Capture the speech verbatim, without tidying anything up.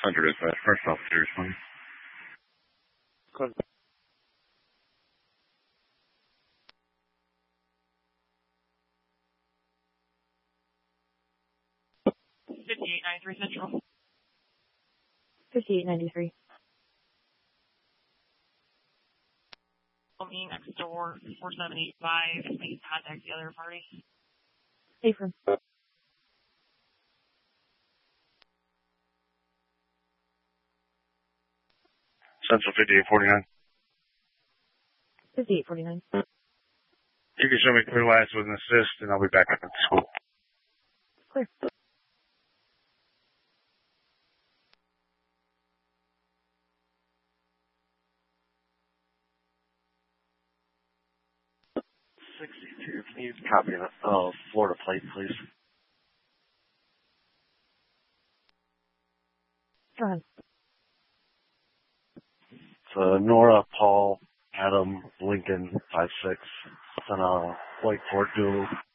Hundred is that first officer responding. fifty-eight ninety-three Central. fifty-eight ninety-three. Me next door, four seven eight five. Please contact the other party. Affirm. Central fifty-eight forty-nine. fifty-eight forty-nine. You can show me clear lights with an assist, and I'll be back at the school. Clear. sixty-two, please copy the uh, Florida plate, please. Go ahead. It's uh, Nora, Paul, Adam, Lincoln, five six. It's on a White Ford dual.